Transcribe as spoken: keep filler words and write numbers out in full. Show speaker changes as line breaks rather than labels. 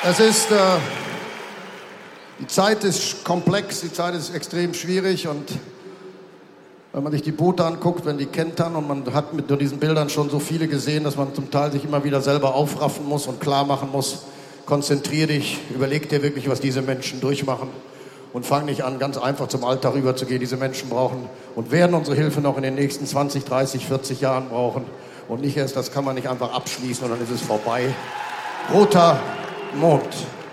Es ist, äh, die Zeit ist komplex, die Zeit ist extrem schwierig und wenn man sich die Boote anguckt, wenn die kentern und man hat mit diesen Bildern schon so viele gesehen, dass man zum Teil sich immer wieder selber aufraffen muss und klar machen muss, konzentrier dich, überleg dir wirklich, was diese Menschen durchmachen und fang nicht an, ganz einfach zum Alltag rüberzugehen. Diese Menschen brauchen und werden unsere Hilfe noch in den nächsten zwanzig, dreißig, vierzig Jahren brauchen und nicht erst, das kann man nicht einfach abschließen und dann ist es vorbei. Roter Mond.